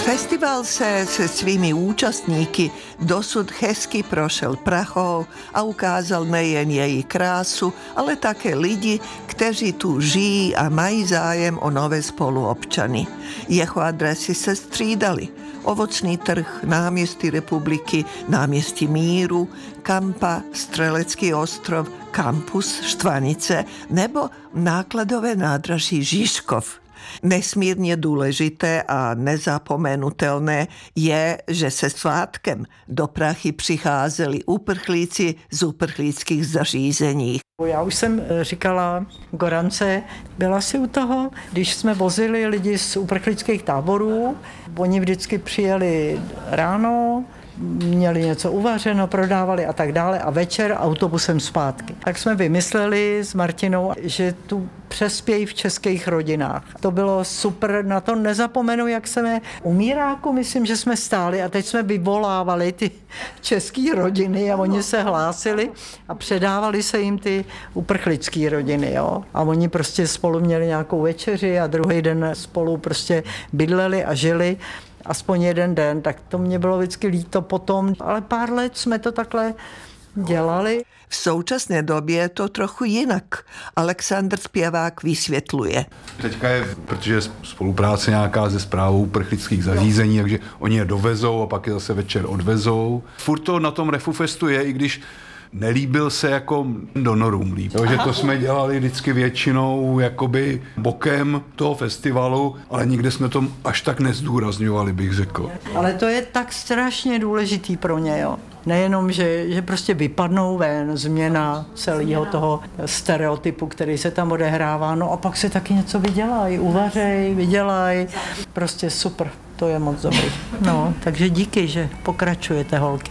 Festival se svými účastníky dosud hezky prošel Prahou a ukázal nejen její krásu, ale také lidi, kteří tu žijí a mají zájem o nové spoluobčany. Jeho adresy se střídaly. Ovocný trh, náměstí Republiky, náměstí Míru, Kampa, Strelecký ostrov, kampus Štvanice nebo nákladové nádraží Žižkov. Nesmírně důležité a nezapomenutelné je, že se svátkem do Prahy přicházeli uprchlíci z uprchlických zařízení. Já už jsem říkala Gorance, byla si u toho, když jsme vozili lidi z uprchlických táborů, oni vždycky přijeli ráno, měli něco uvařeno, prodávali a tak dále a večer autobusem zpátky. Tak jsme vymysleli s Martinou, že tu přespějí v českých rodinách. To bylo super, na to nezapomenu, jak jsme u Míráku, myslím, že jsme stáli a teď jsme vyvolávali ty české rodiny a oni se hlásili a předávali se jim ty uprchlické rodiny. Jo? A oni prostě spolu měli nějakou večeři a druhý den spolu prostě bydleli a žili. Aspoň jeden den, tak to mě bylo vždycky líto potom, ale pár let jsme to takhle dělali. V současné době je to trochu jinak. Alexandr Zpěvák vysvětluje. Teďka je, protože je spolupráce nějaká se správou uprchlických zařízení, takže oni je dovezou a pak je zase večer odvezou. Furt to na tom Refufestu je, i když nelíbil se jako donorům líp. Že to jsme dělali vždycky většinou jakoby bokem toho festivalu, ale nikde jsme to až tak nezdůrazňovali, bych řekl. Ale to je tak strašně důležitý pro ně, jo. Nejenom, že prostě vypadnou ven, změna celého toho stereotypu, který se tam odehrává, no a pak se taky něco vydělají, uvařej, vydělají, prostě super, to je moc dobrý. No, takže díky, že pokračujete, holky.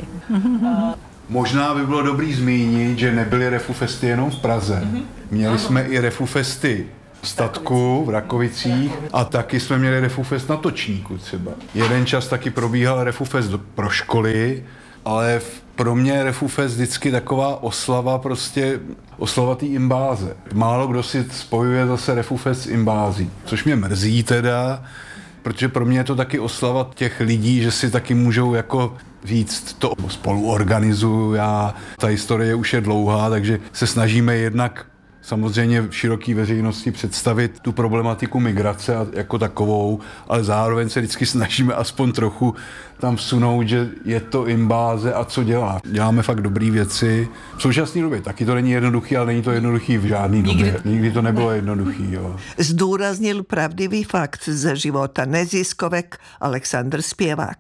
Možná by bylo dobrý zmínit, že nebyly Refufesty jenom v Praze. Měli jsme i Refufesty v Statku, v Rakovicích a taky jsme měli Refufest na Točníku třeba. Jeden čas taky probíhal Refufest pro školy, ale pro mě Refufest vždycky taková oslava, prostě oslava té imbáze. Málo kdo si spojuje zase Refufest s imbází, což mě mrzí teda, protože pro mě je to taky oslava těch lidí, že si taky můžou jako říct, to spolu organizuju já. Ta historie už je dlouhá, takže se snažíme jednak samozřejmě v široké veřejnosti představit tu problematiku migrace jako takovou, ale zároveň se vždycky snažíme aspoň trochu tam vsunout, že je to imbáze a co dělá. Děláme fakt dobré věci. V současné době taky to není jednoduchý, ale není to jednoduchý v žádný době. Nikdy to nebylo jednoduchý. Jo. Zdůraznil pravdivý fakt ze života neziskovek Alexandr Zpěvák.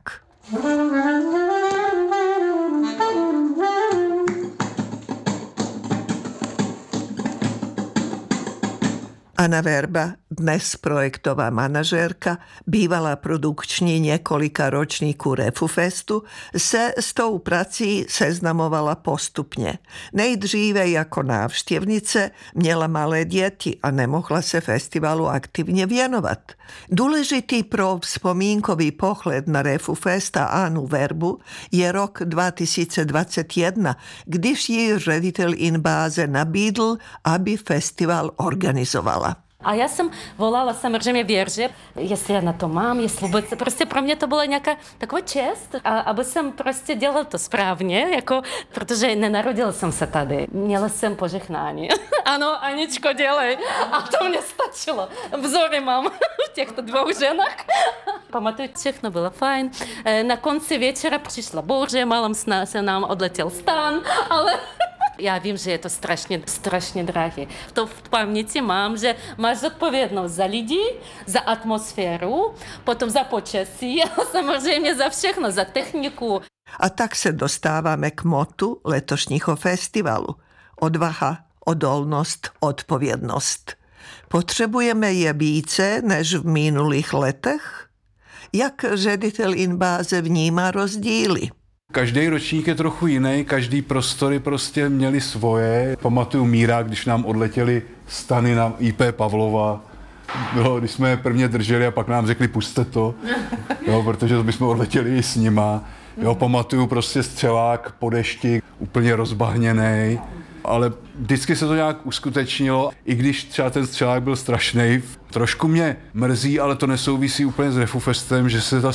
Anna Verba, dnes projektová manažérka, bývalá produkční několika ročníků Refufestu, se s tou prací seznamovala postupně. Nejdříve jako návštěvnice měla malé děti a nemohla se festivalu aktivně věnovat. Důležitý pro vzpomínkový pohled na Refufest a Annu Verbu je rok 2021, když jí ředitel Inbáze nabídl, aby festival organizovala. A já jsem volala samozřejmě Věře, jestli já na to mám, jestli vůbec, prostě pro mě to byla nějaká taková čest, aby jsem prostě dělal to správně, jako, protože nenarodil jsem se tady, měla jsem požehnání. Ano, Aničko, dělej. A to mě stačilo. Vzory mám v těchto dvou ženách. Pamatuju, všechno bylo fajn. Na konci večera přišla bouře, málem se nám odletěl stan, ale... Já vím, že je to strašně drahé. To v paměti mám, že máš zodpovědnost za lidi, za atmosféru, potom za počasí a samozřejmě za všechno, za techniku. A tak se dostáváme k motu letošního festivalu. Odvaha, odolnost, odpovědnost. Potřebujeme je více než v minulých letech? Jak ředitel Inbáze vnímá rozdíly? Každý ročník je trochu jiný, každý prostory prostě měli svoje. Pamatuju Mírák, když nám odletěli stany na IP Pavlova, bylo, když jsme je prvně drželi a pak nám řekli puste to, jo, protože to bychom odletěli i s nima. Jo, pamatuju prostě střelák po dešti, úplně rozbahněnej, ale vždycky se to nějak uskutečnilo, i když třeba ten střelák byl strašnej. Trošku mě mrzí, ale to nesouvisí úplně s Refufestem, že se ta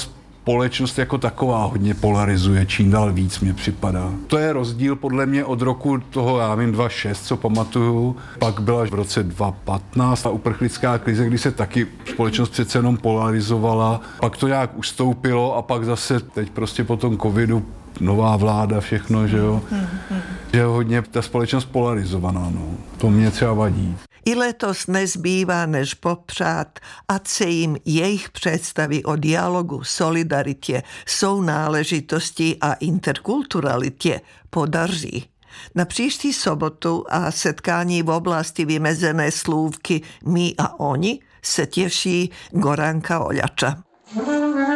společnost jako taková hodně polarizuje, čím dál víc mě připadá. To je rozdíl podle mě od roku toho, já vím, 2006, co pamatuju. Pak byla v roce 2015 ta uprchlická krize, kdy se taky společnost přece jenom polarizovala. Pak to nějak ustoupilo a pak zase teď prostě po tom covidu nová vláda, všechno, že jo. Že je hodně ta společnost polarizovaná, no. To mě třeba vadí. I letos nezbývá než popřát, ať se jim jejich představy o dialogu, solidaritě, sounáležitosti a interkulturalitě podaří. Na příští sobotu a setkání v oblasti vymezené slůvky My a oni se těší Goranka Oljača.